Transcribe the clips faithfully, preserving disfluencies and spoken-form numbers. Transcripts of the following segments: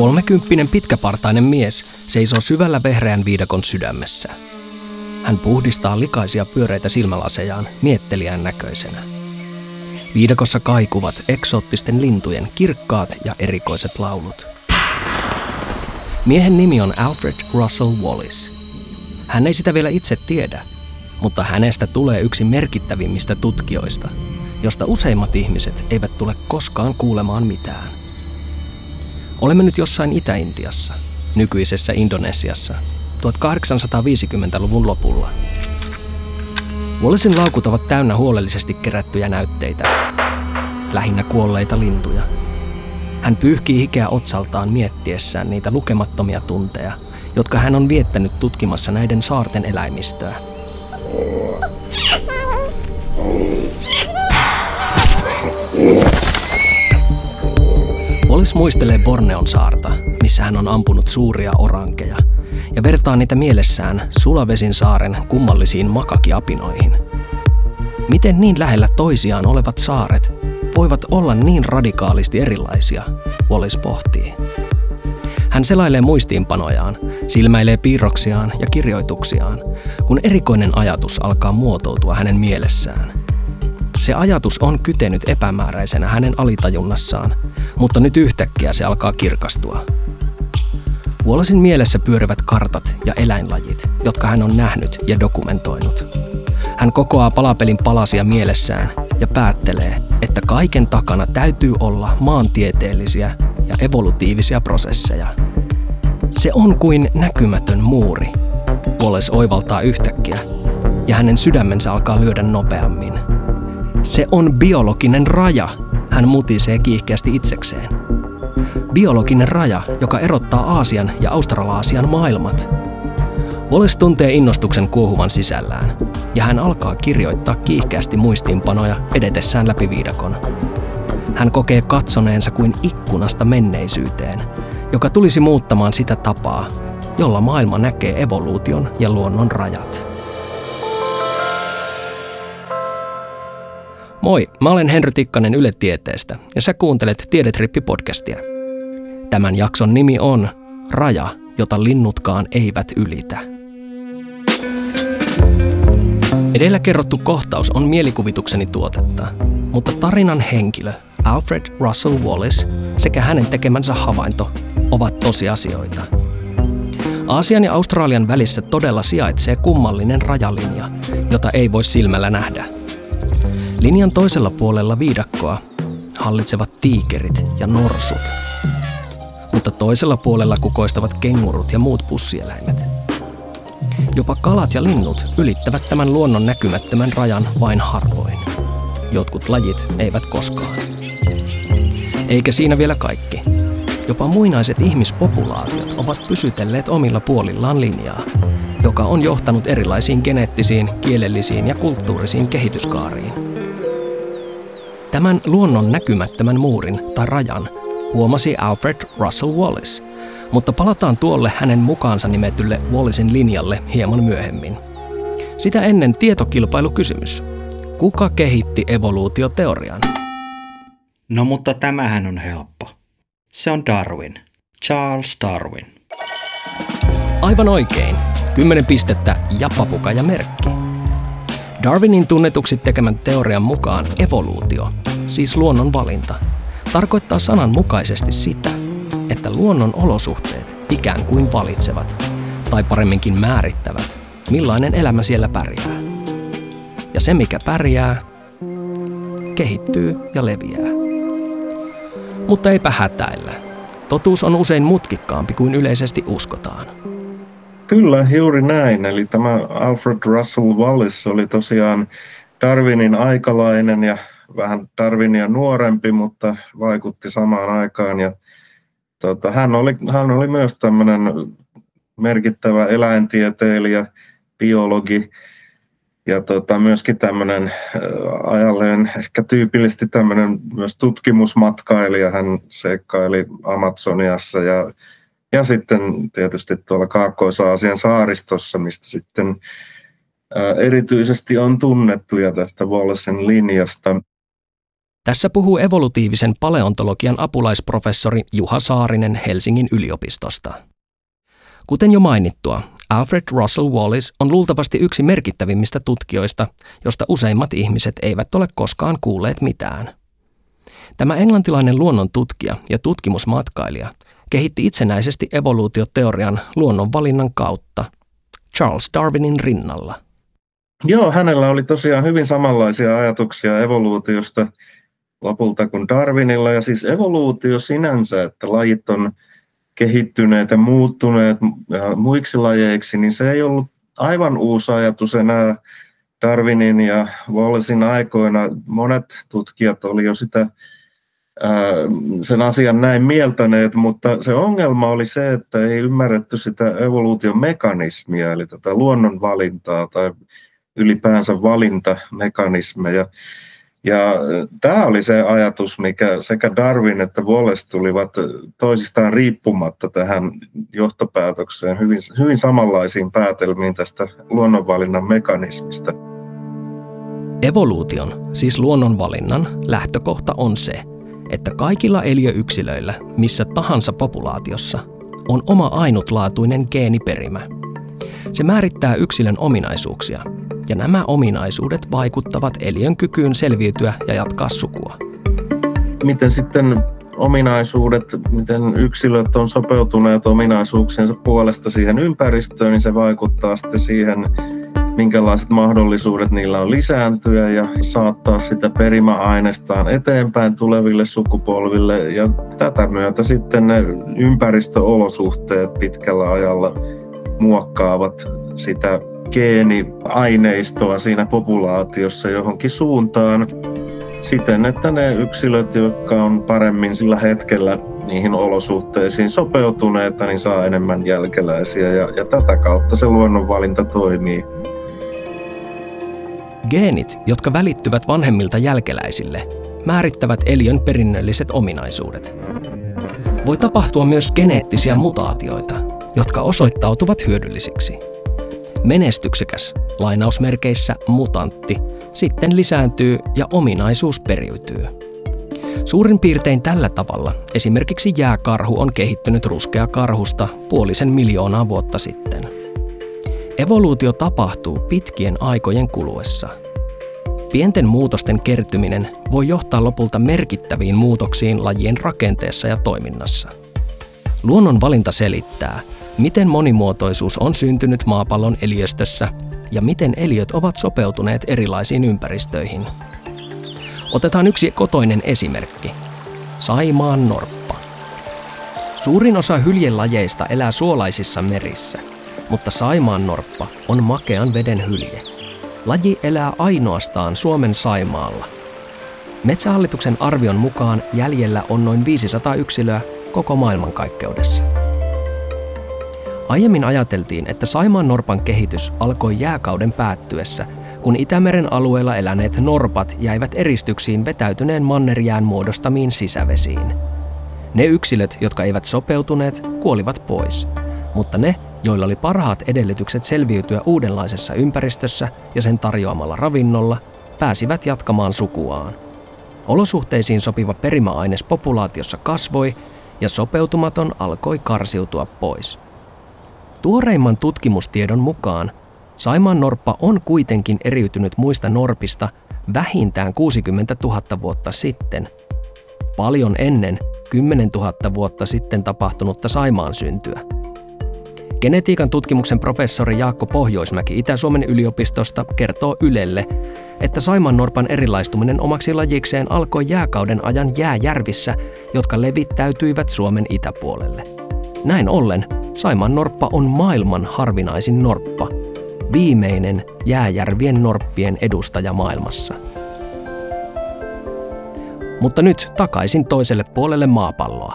Kolmekymppinen pitkäpartainen mies seisoo syvällä vehreän viidakon sydämessä. Hän puhdistaa likaisia pyöreitä silmälasejaan miettelijän näköisenä. Viidakossa kaikuvat eksoottisten lintujen kirkkaat ja erikoiset laulut. Miehen nimi on Alfred Russel Wallace. Hän ei sitä vielä itse tiedä, mutta hänestä tulee yksi merkittävimmistä tutkijoista, josta useimmat ihmiset eivät tule koskaan kuulemaan mitään. Olemme nyt jossain Itä-Intiassa, nykyisessä Indonesiassa, tuhatkahdeksansataaviisikymmentäluvun lopulla. Wallacen laukut ovat täynnä huolellisesti kerättyjä näytteitä, lähinnä kuolleita lintuja. Hän pyyhkii hikeä otsaltaan miettiessään niitä lukemattomia tunteja, jotka hän on viettänyt tutkimassa näiden saarten eläimistöä. Wallace muistelee Borneon saarta, missä hän on ampunut suuria orankeja, ja vertaa niitä mielessään Sulavesin saaren kummallisiin makakiapinoihin. Miten niin lähellä toisiaan olevat saaret voivat olla niin radikaalisti erilaisia, Wallace pohtii. Hän selailee muistiinpanojaan, silmäilee piirroksiaan ja kirjoituksiaan, kun erikoinen ajatus alkaa muotoutua hänen mielessään. Se ajatus on kytenyt epämääräisenä hänen alitajunnassaan, mutta nyt yhtäkkiä se alkaa kirkastua. Wallacen mielessä pyörivät kartat ja eläinlajit, jotka hän on nähnyt ja dokumentoinut. Hän kokoaa palapelin palasia mielessään ja päättelee, että kaiken takana täytyy olla maantieteellisiä ja evolutiivisia prosesseja. Se on kuin näkymätön muuri. Wallace oivaltaa yhtäkkiä, ja hänen sydämensä alkaa lyödä nopeammin. Se on biologinen raja, hän mutisee kiihkeästi itsekseen. Biologinen raja, joka erottaa Aasian ja Australaasian maailmat. Wallace tuntee innostuksen kuohuvan sisällään, ja hän alkaa kirjoittaa kiihkeästi muistiinpanoja edetessään läpi viidakon. Hän kokee katsoneensa kuin ikkunasta menneisyyteen, joka tulisi muuttamaan sitä tapaa, jolla maailma näkee evoluution ja luonnon rajat. Moi, mä olen Henry Tikkanen Yle Tieteestä ja sä kuuntelet Tiedetrippi-podcastia. Tämän jakson nimi on Raja, jota linnutkaan eivät ylitä. Edellä kerrottu kohtaus on mielikuvitukseni tuotetta, mutta tarinan henkilö Alfred Russel Wallace sekä hänen tekemänsä havainto ovat tosiasioita. Aasian ja Australian välissä todella sijaitsee kummallinen rajalinja, jota ei voi silmällä nähdä. Linjan toisella puolella viidakkoa hallitsevat tiikerit ja norsut, mutta toisella puolella kukoistavat kengurut ja muut pussieläimet. Jopa kalat ja linnut ylittävät tämän luonnon näkymättömän rajan vain harvoin. Jotkut lajit eivät koskaan. Eikä siinä vielä kaikki. Jopa muinaiset ihmispopulaatiot ovat pysytelleet omilla puolillaan linjaa, joka on johtanut erilaisiin geneettisiin, kielellisiin ja kulttuurisiin kehityskaariin. Tämän luonnon näkymättömän muurin tai rajan huomasi Alfred Russel Wallace, mutta palataan tuolle hänen mukaansa nimetylle Wallacen linjalle hieman myöhemmin. Sitä ennen tietokilpailukysymys. Kuka kehitti evoluutioteorian? No mutta tämähän on helppo. Se on Darwin. Charles Darwin. Aivan oikein. Kymmenen pistettä ja papuka ja merkki. Darwinin tunnetuksi tekemän teorian mukaan evoluutio, siis luonnon valinta, tarkoittaa sananmukaisesti sitä, että luonnon olosuhteet ikään kuin valitsevat, tai paremminkin määrittävät, millainen elämä siellä pärjää. Ja se, mikä pärjää, kehittyy ja leviää. Mutta eipä hätäillä. Totuus on usein mutkikkaampi kuin yleisesti uskotaan. Kyllä, juuri näin. Eli tämä Alfred Russel Wallace oli tosiaan Darwinin aikalainen ja vähän Darwinia nuorempi, mutta vaikutti samaan aikaan. Ja, tota, hän, oli, hän oli myös tämmöinen merkittävä eläintieteilijä, biologi ja tota, myöskin tämmöinen äh, ajalleen ehkä tyypillisesti tämmöinen myös tutkimusmatkailija. Hän seikkaili Amazoniassa ja Ja sitten tietysti tuolla Kaakkois-Aasian saaristossa, mistä sitten ää, erityisesti on tunnettuja tästä Wallacen linjasta. Tässä puhuu evolutiivisen paleontologian apulaisprofessori Juha Saarinen Helsingin yliopistosta. Kuten jo mainittua, Alfred Russel Wallace on luultavasti yksi merkittävimmistä tutkijoista, josta useimmat ihmiset eivät ole koskaan kuulleet mitään. Tämä englantilainen luonnontutkija ja tutkimusmatkailija kehitti itsenäisesti evoluutioteorian luonnonvalinnan kautta Charles Darwinin rinnalla. Joo, hänellä oli tosiaan hyvin samanlaisia ajatuksia evoluutiosta lopulta kuin Darwinilla. Ja siis evoluutio sinänsä, että lajit on kehittyneet ja muuttuneet muiksi lajeiksi, niin se ei ollut aivan uusi ajatus enää Darwinin ja Wallacen aikoina. Monet tutkijat oli jo sitä, sen asian näin mieltäneet, mutta se ongelma oli se, että ei ymmärretty sitä evoluution mekanismia, eli tätä luonnonvalintaa tai ylipäänsä valintamekanismeja. Ja tämä oli se ajatus, mikä sekä Darwin että Wallace tulivat toisistaan riippumatta tähän johtopäätökseen, hyvin, hyvin samanlaisiin päätelmiin tästä luonnonvalinnan mekanismista. Evoluution, siis luonnonvalinnan, lähtökohta on se, että kaikilla eliöyksilöillä, missä tahansa populaatiossa, on oma ainutlaatuinen geeniperimä. Se määrittää yksilön ominaisuuksia, ja nämä ominaisuudet vaikuttavat eliön kykyyn selviytyä ja jatkaa sukua. Miten sitten ominaisuudet, miten yksilöt on sopeutuneet ominaisuuksiensa puolesta siihen ympäristöön, niin se vaikuttaa sitten siihen, minkälaiset mahdollisuudet niillä on lisääntyä ja saattaa sitä perimäainestaan eteenpäin tuleville sukupolville. Ja tätä myötä sitten ne ympäristöolosuhteet pitkällä ajalla muokkaavat sitä geeniaineistoa siinä populaatiossa johonkin suuntaan siten, että ne yksilöt, jotka on paremmin sillä hetkellä niihin olosuhteisiin sopeutuneita, niin saa enemmän jälkeläisiä ja, ja tätä kautta se luonnonvalinta toimii. Geenit, jotka välittyvät vanhemmilta jälkeläisille, määrittävät eliön perinnölliset ominaisuudet. Voi tapahtua myös geneettisiä mutaatioita, jotka osoittautuvat hyödyllisiksi. Menestyksekäs, lainausmerkeissä mutantti, sitten lisääntyy ja ominaisuus periytyy. Suurin piirtein tällä tavalla esimerkiksi jääkarhu on kehittynyt ruskeakarhusta puolisen miljoonaa vuotta sitten. Evoluutio tapahtuu pitkien aikojen kuluessa. Pienten muutosten kertyminen voi johtaa lopulta merkittäviin muutoksiin lajien rakenteessa ja toiminnassa. Luonnonvalinta selittää, miten monimuotoisuus on syntynyt maapallon eliöstössä ja miten eliöt ovat sopeutuneet erilaisiin ympäristöihin. Otetaan yksi kotoinen esimerkki. Saimaan norppa. Suurin osa hyljelajeista elää suolaisissa merissä, mutta saimaan norppa on makean veden hylje. Laji elää ainoastaan Suomen Saimaalla. Metsähallituksen arvion mukaan jäljellä on noin viisisataa yksilöä koko maailmankaikkeudessa. Aiemmin ajateltiin, että Saimaan norpan kehitys alkoi jääkauden päättyessä, kun Itämeren alueella eläneet norpat jäivät eristyksiin vetäytyneen mannerjään muodostamiin sisävesiin. Ne yksilöt, jotka eivät sopeutuneet, kuolivat pois, mutta ne, joilla oli parhaat edellytykset selviytyä uudenlaisessa ympäristössä ja sen tarjoamalla ravinnolla, pääsivät jatkamaan sukuaan. Olosuhteisiin sopiva perimäaines populaatiossa kasvoi ja sopeutumaton alkoi karsiutua pois. Tuoreimman tutkimustiedon mukaan Saimaan norppa on kuitenkin eriytynyt muista norpista vähintään kuusikymmentätuhatta vuotta sitten, paljon ennen kymmenentuhatta vuotta sitten tapahtunutta Saimaan syntyä. Genetiikan tutkimuksen professori Jaakko Pohjoismäki Itä-Suomen yliopistosta kertoo Ylelle, että saimaannorpan erilaistuminen omaksi lajikseen alkoi jääkauden ajan jääjärvissä, jotka levittäytyivät Suomen itäpuolelle. Näin ollen saimaannorppa on maailman harvinaisin norppa, viimeinen jääjärvien norppien edustaja maailmassa. Mutta nyt takaisin toiselle puolelle maapalloa.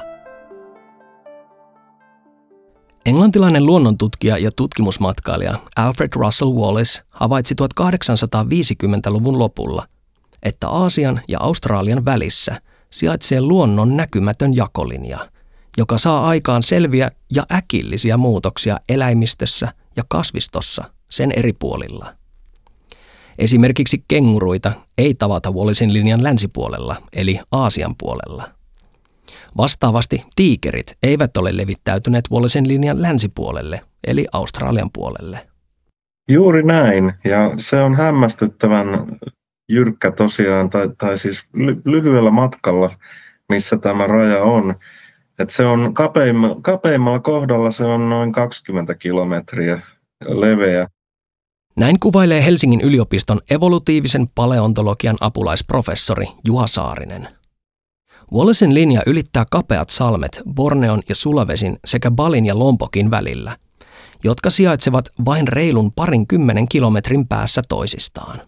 Englantilainen luonnontutkija ja tutkimusmatkailija Alfred Russel Wallace havaitsi tuhatkahdeksansataaviisikymmentäluvun lopulla, että Aasian ja Australian välissä sijaitsee luonnon näkymätön jakolinja, joka saa aikaan selviä ja äkillisiä muutoksia eläimistössä ja kasvistossa sen eri puolilla. Esimerkiksi kenguruita ei tavata Wallacein linjan länsipuolella, eli Aasian puolella. Vastaavasti tiikerit eivät ole levittäytyneet Wallacein linjan länsipuolelle, eli Australian puolelle. Juuri näin, ja se on hämmästyttävän jyrkkä tosiaan, tai, tai siis ly- lyhyellä matkalla, missä tämä raja on. Et se on kapeim- kapeimmalla kohdalla se on noin kaksikymmentä kilometriä leveä. Näin kuvailee Helsingin yliopiston evolutiivisen paleontologian apulaisprofessori Juha Saarinen. Wallacein linja ylittää kapeat salmet Borneon ja Sulavesin sekä Balin ja Lompokin välillä, jotka sijaitsevat vain reilun parin kymmenen kilometrin päässä toisistaan.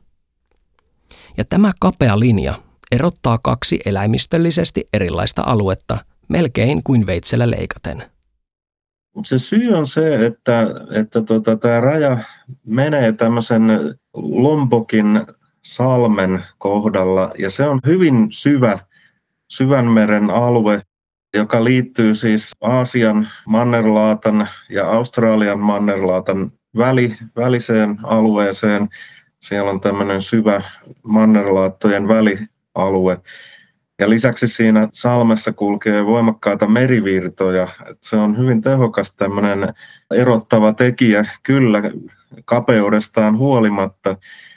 Ja tämä kapea linja erottaa kaksi eläimistöllisesti erilaista aluetta melkein kuin veitsellä leikaten. Se syy on se, että, että tota, tämä raja menee tämmöisen Lompokin salmen kohdalla, ja se on hyvin syvä syvänmeren alue, joka liittyy siis Aasian mannerlaatan ja Australian mannerlaatan väli, väliseen alueeseen. Siellä on tämmöinen syvä mannerlaattojen välialue. Ja lisäksi siinä salmessa kulkee voimakkaita merivirtoja. Se on hyvin tehokas tämmöinen erottava tekijä kyllä kapeudestaan huolimatta.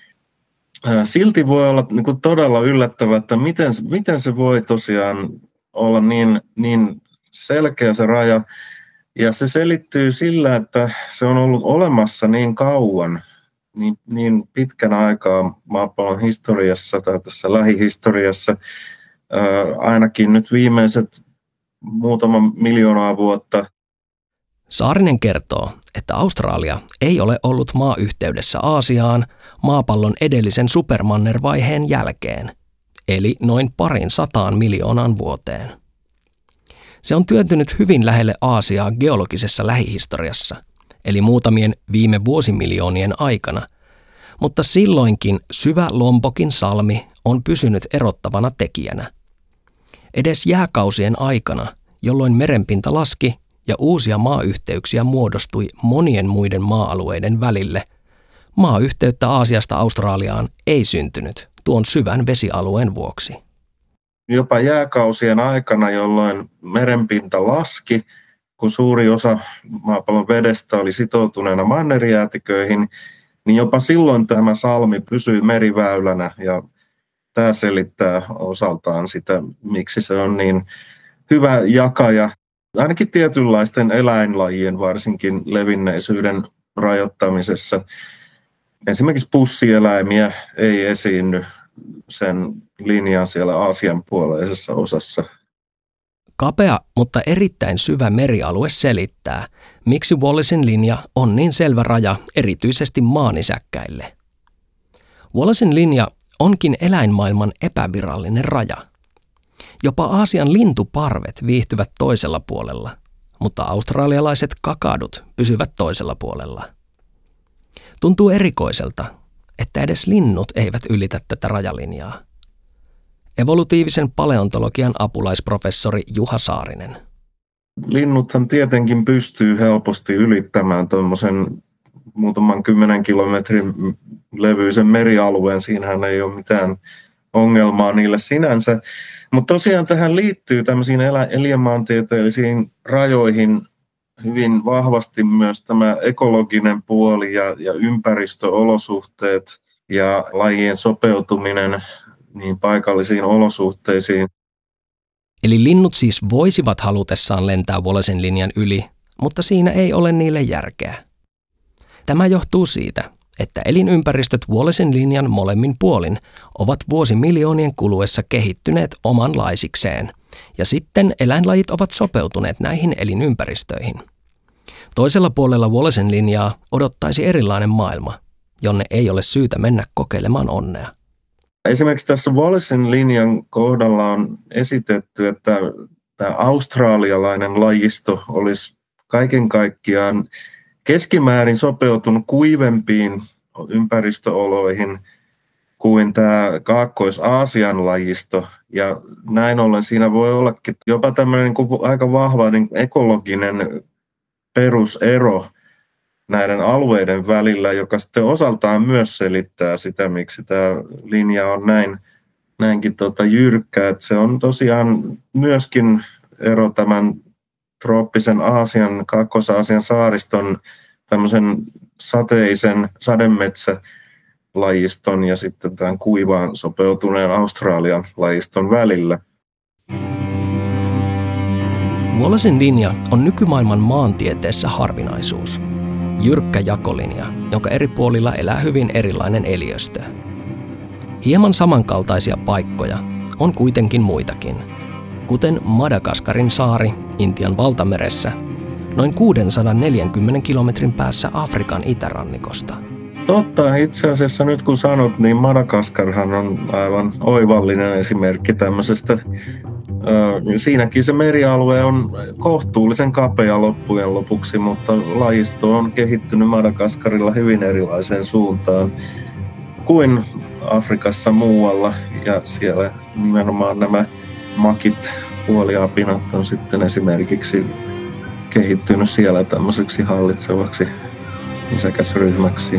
Silti voi olla niin kuin todella yllättävää, että miten, miten se voi tosiaan olla niin, niin selkeä se raja. Ja se selittyy sillä, että se on ollut olemassa niin kauan, niin, niin pitkän aikaa maapallon historiassa tai tässä lähihistoriassa, ää, ainakin nyt viimeiset muutama miljoonaa vuotta. Saarinen kertoo, että Australia ei ole ollut maayhteydessä Aasiaan maapallon edellisen supermannervaiheen jälkeen, eli noin parin sataan miljoonaan vuoteen. Se on työntynyt hyvin lähelle Aasiaa geologisessa lähihistoriassa, eli muutamien viime vuosimiljoonien aikana, mutta silloinkin syvä Lompokin salmi on pysynyt erottavana tekijänä. Edes jääkausien aikana, jolloin merenpinta laski ja uusia maayhteyksiä muodostui monien muiden maa-alueiden välille, maayhteyttä Aasiasta Australiaan ei syntynyt tuon syvän vesialueen vuoksi. Jopa jääkausien aikana, jolloin merenpinta laski, kun suuri osa maapallon vedestä oli sitoutuneena mannerjäätiköihin, niin jopa silloin tämä salmi pysyy meriväylänä, ja tämä selittää osaltaan sitä, miksi se on niin hyvä jakaja, ainakin tietynlaisten eläinlajien varsinkin levinneisyyden rajoittamisessa. Esimerkiksi pussieläimiä ei esiinny sen linjan siellä Aasian puoleisessa osassa. Kapea, mutta erittäin syvä merialue selittää, miksi Wallacein linja on niin selvä raja erityisesti maanisäkkäille. Wallacein linja onkin eläinmaailman epävirallinen raja. Jopa Aasian lintuparvet viihtyvät toisella puolella, mutta australialaiset kakadut pysyvät toisella puolella. Tuntuu erikoiselta, että edes linnut eivät ylitä tätä rajalinjaa. Evolutiivisen paleontologian apulaisprofessori Juha Saarinen. Linnuthan tietenkin pystyy helposti ylittämään tuommoisen muutaman kymmenen kilometrin levyisen merialueen. Siinähän ei ole mitään ongelmaa niille sinänsä. Mutta tosiaan tähän liittyy tämmöisiin eläinmaantieteellisiin rajoihin hyvin vahvasti myös tämä ekologinen puoli ja, ja ympäristöolosuhteet ja lajien sopeutuminen niin paikallisiin olosuhteisiin. Eli linnut siis voisivat halutessaan lentää Wallacein linjan yli, mutta siinä ei ole niille järkeä. Tämä johtuu siitä, että elinympäristöt Wallacein linjan molemmin puolin ovat vuosimiljoonien kuluessa kehittyneet omanlaisikseen, ja sitten eläinlajit ovat sopeutuneet näihin elinympäristöihin. Toisella puolella Wallacein linjaa odottaisi erilainen maailma, jonne ei ole syytä mennä kokeilemaan onnea. Esimerkiksi tässä Wallacein linjan kohdalla on esitetty, että tämä australialainen lajisto olisi kaiken kaikkiaan keskimäärin sopeutunut kuivempiin ympäristöoloihin kuin tämä Kaakkois-Aasian lajisto. Ja näin ollen siinä voi ollakin jopa tämmöinen aika vahva niin ekologinen perusero näiden alueiden välillä, joka sitten osaltaan myös selittää sitä, miksi tämä linja on näin, näinkin tota jyrkkä. Että se on tosiaan myöskin ero tämän trooppisen Aasian, Kaakkois-Aasian saariston tämmöisen sateisen sademetsälajiston ja sitten tämän kuivaan sopeutuneen Australian lajiston välillä. Wallacen linja on nykymaailman maantieteessä harvinaisuus. Jyrkkä jakolinja, jonka eri puolilla elää hyvin erilainen eliöstö. Hieman samankaltaisia paikkoja on kuitenkin muitakin, kuten Madagaskarin saari Intian valtameressä, noin kuusisataaneljäkymmentä kilometrin päässä Afrikan itärannikosta. Totta, itse asiassa nyt kun sanot, niin Madagaskarhan on aivan oivallinen esimerkki tämmöisestä. Siinäkin se merialue on kohtuullisen kapea loppujen lopuksi, mutta lajisto on kehittynyt Madagaskarilla hyvin erilaiseen suuntaan kuin Afrikassa muualla. Ja siellä nimenomaan nämä makit, puoliapinat on sitten esimerkiksi kehittynyt siellä tämmöiseksi hallitsevaksi isäkäsryhmäksi.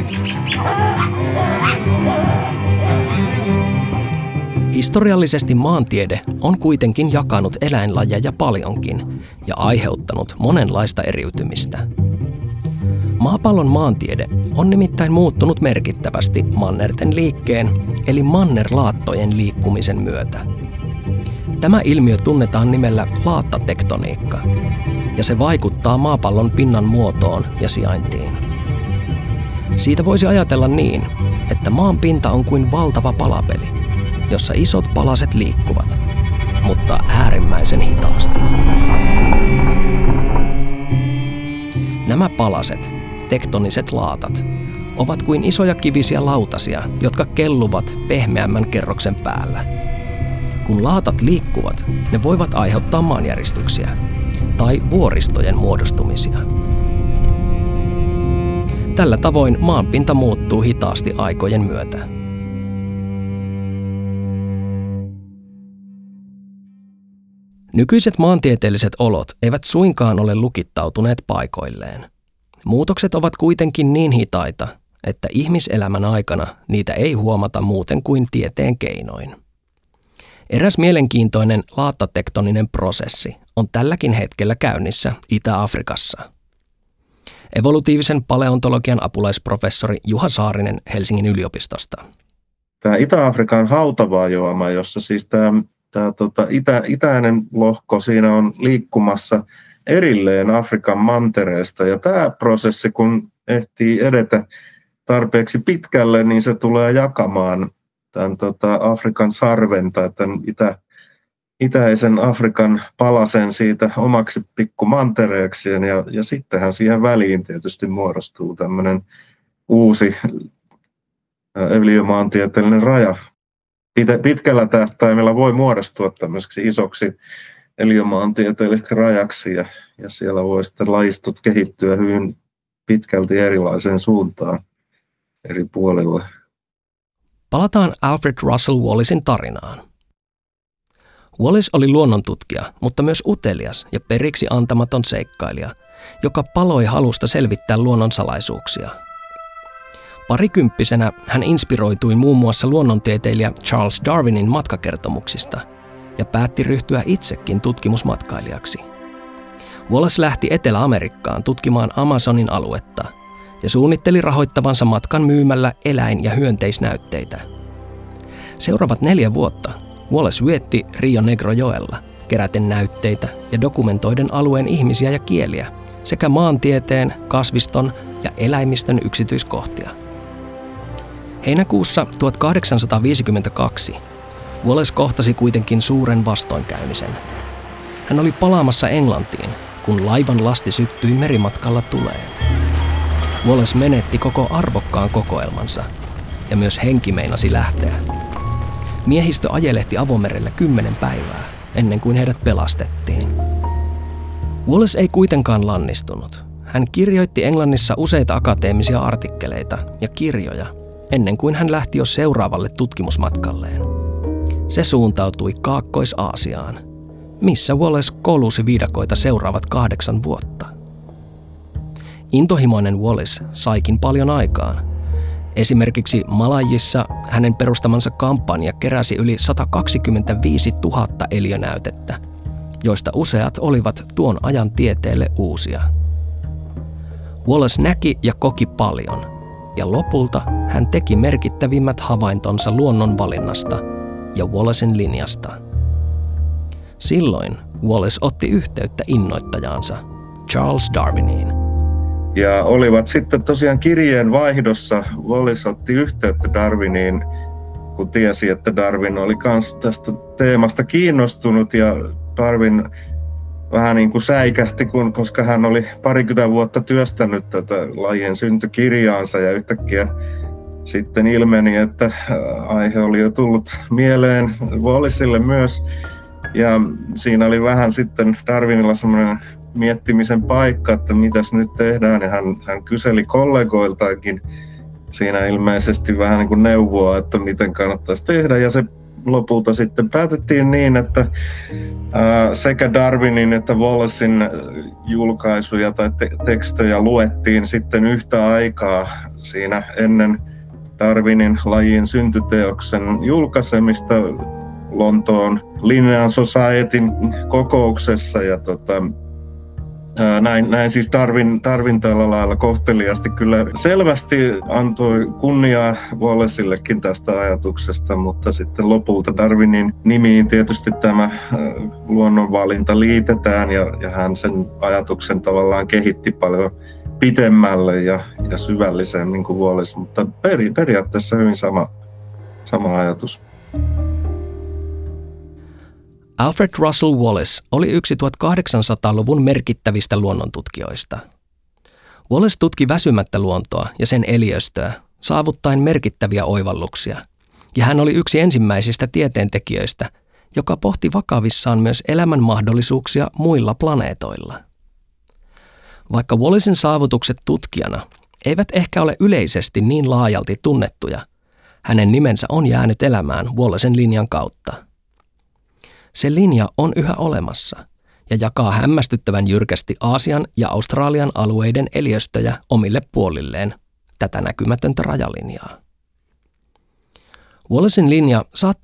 Historiallisesti maantiede on kuitenkin jakanut eläinlajeja paljonkin ja aiheuttanut monenlaista eriytymistä. Maapallon maantiede on nimittäin muuttunut merkittävästi mannerten liikkeen eli mannerlaattojen liikkumisen myötä. Tämä ilmiö tunnetaan nimellä laattatektoniikka ja se vaikuttaa maapallon pinnan muotoon ja sijaintiin. Siitä voisi ajatella niin, että maan pinta on kuin valtava palapeli, jossa isot palaset liikkuvat, mutta äärimmäisen hitaasti. Nämä palaset, tektoniset laatat, ovat kuin isoja kivisiä lautasia, jotka kelluvat pehmeämmän kerroksen päällä. Kun laatat liikkuvat, ne voivat aiheuttaa maanjäristyksiä tai vuoristojen muodostumisia. Tällä tavoin maanpinta muuttuu hitaasti aikojen myötä. Nykyiset maantieteelliset olot eivät suinkaan ole lukittautuneet paikoilleen. Muutokset ovat kuitenkin niin hitaita, että ihmiselämän aikana niitä ei huomata muuten kuin tieteen keinoin. Eräs mielenkiintoinen laattatektoninen prosessi on tälläkin hetkellä käynnissä Itä-Afrikassa. Evolutiivisen paleontologian apulaisprofessori Juha Saarinen Helsingin yliopistosta. Tämä Itä-Afrikan hautavaajoama, jossa siis tämä, tämä tota, itä, itäinen lohko siinä on liikkumassa erilleen Afrikan mantereesta. Ja tämä prosessi, kun ehtii edetä tarpeeksi pitkälle, niin se tulee jakamaan tämän tota, Afrikan sarven tai tämän itä, itäisen Afrikan palasen siitä omaksi pikkumantereekseen. Ja, ja sittenhän siihen väliin tietysti muodostuu tämmöinen uusi eliömaantieteellinen raja. Pitkällä tähtäimellä voi muodostua tämmöiseksi isoksi eliömaantieteelliseksi rajaksi ja, ja siellä voi sitten lajistot kehittyä hyvin pitkälti erilaiseen suuntaan eri puolilla. Palataan Alfred Russel Wallacein tarinaan. Wallace oli luonnontutkija, mutta myös utelias ja periksi antamaton seikkailija, joka paloi halusta selvittää luonnon salaisuuksia. Parikymppisenä hän inspiroitui muun muassa luonnontieteilijä Charles Darwinin matkakertomuksista ja päätti ryhtyä itsekin tutkimusmatkailijaksi. Wallace lähti Etelä-Amerikkaan tutkimaan Amazonin aluetta ja suunnitteli rahoittavansa matkan myymällä eläin- ja hyönteisnäytteitä. Seuraavat neljä vuotta Wallace vietti Rio Negro-joella keräten näytteitä ja dokumentoiden alueen ihmisiä ja kieliä sekä maantieteen, kasviston ja eläimistön yksityiskohtia. Heinäkuussa tuhatkahdeksansataaviisikymmentäkaksi Wallace kohtasi kuitenkin suuren vastoinkäymisen. Hän oli palaamassa Englantiin, kun laivan lasti syttyi merimatkalla tuleen. Wallace menetti koko arvokkaan kokoelmansa ja myös henki meinasi lähteä. Miehistö ajelehti avomerellä kymmenen päivää ennen kuin heidät pelastettiin. Wallace ei kuitenkaan lannistunut. Hän kirjoitti Englannissa useita akateemisia artikkeleita ja kirjoja ennen kuin hän lähti jo seuraavalle tutkimusmatkalleen. Se suuntautui Kaakkois-Aasiaan, missä Wallace kolusi viidakoita seuraavat kahdeksan vuotta. Intohimoinen Wallace saikin paljon aikaan. Esimerkiksi Malajissa hänen perustamansa kampanja keräsi yli sata kaksikymmentäviisituhatta eliönäytettä, joista useat olivat tuon ajan tieteelle uusia. Wallace näki ja koki paljon, ja lopulta hän teki merkittävimmät havaintonsa luonnonvalinnasta ja Wallacen linjasta. Silloin Wallace otti yhteyttä innoittajaansa, Charles Darwiniin. Ja olivat sitten tosiaan kirjeen vaihdossa. Wallace otti yhteyttä Darwiniin, kun tiesi, että Darwin oli myös tästä teemasta kiinnostunut. Ja Darwin vähän niin kuin säikähti, kun, koska hän oli parikymmentä vuotta työstänyt tätä lajien syntykirjaansa. Ja yhtäkkiä sitten ilmeni, että aihe oli jo tullut mieleen Wallacelle myös. Ja siinä oli vähän sitten Darwinilla semmoinen miettimisen paikka, että mitäs nyt tehdään, ja hän, hän kyseli kollegoiltaankin siinä ilmeisesti vähän niin kuin neuvoa, että miten kannattaisi tehdä, ja se lopulta sitten päätettiin niin, että ää, sekä Darwinin että Wallacen julkaisuja tai te- tekstejä luettiin sitten yhtä aikaa siinä ennen Darwinin lajien syntyteoksen julkaisemista Lontoon Linnean Societyn kokouksessa, ja tota, Näin, näin siis Darwin, Darwin tällä lailla kohteliasti kyllä selvästi antoi kunniaa Wallacillekin tästä ajatuksesta, mutta sitten lopulta Darwinin nimiin tietysti tämä luonnonvalinta liitetään, ja, ja hän sen ajatuksen tavallaan kehitti paljon pitemmälle ja, ja syvällisemmin kuin Wallace, mutta peri, periaatteessa hyvin sama, sama ajatus. Alfred Russel Wallace oli yksi tuhatkahdeksansataaluvun merkittävistä luonnontutkijoista. Wallace tutki väsymättä luontoa ja sen eliöstöä, saavuttaen merkittäviä oivalluksia, ja hän oli yksi ensimmäisistä tieteentekijöistä, joka pohti vakavissaan myös elämän mahdollisuuksia muilla planeetoilla. Vaikka Wallacen saavutukset tutkijana eivät ehkä ole yleisesti niin laajalti tunnettuja, hänen nimensä on jäänyt elämään Wallacen linjan kautta. Se linja on yhä olemassa ja jakaa hämmästyttävän jyrkästi Aasian ja Australian alueiden eliöstöjä omille puolilleen, tätä näkymätöntä rajalinjaa. Wallacen linja saattaa